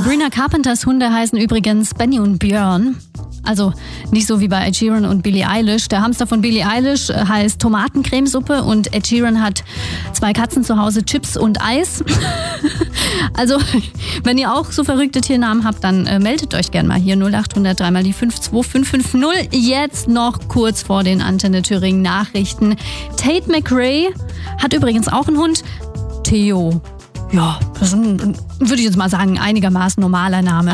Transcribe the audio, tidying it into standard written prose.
Sabrina Carpenters Hunde heißen übrigens Benny und Björn. Also nicht so wie bei Ed Sheeran und Billie Eilish. Der Hamster von Billie Eilish heißt Tomatencremesuppe und Ed Sheeran hat 2 Katzen zu Hause, Chips und Eis. Also wenn ihr auch so verrückte Tiernamen habt, dann meldet euch gerne mal hier 0800 3 mal die 52550. Jetzt noch kurz vor den Antenne Thüringen Nachrichten. Tate McRae hat übrigens auch einen Hund, Theo. Ja, das ist würde ich jetzt mal sagen, einigermaßen normaler Name.